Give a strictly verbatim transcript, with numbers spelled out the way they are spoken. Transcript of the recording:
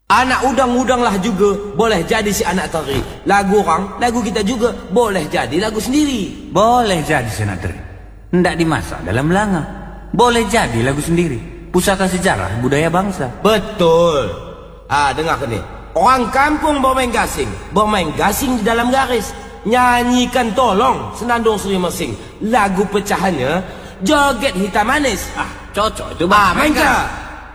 Anak udang-udang lah juga boleh jadi si anak teri. Lagu orang, lagu kita juga boleh jadi lagu sendiri. Boleh jadi si anak teri. Ndak dimasak dalam langa. Boleh jadi lagu sendiri. Pusaka sejarah budaya bangsa. Betul. Ah, dengar ni. Orang kampung bermain gasing, bermain gasing di dalam garis. Nyanyikan tolong senandung Sri Mersing. Lagu pecahannya joget hitam manis. Ah, cocok itu bang. Ah, main ke?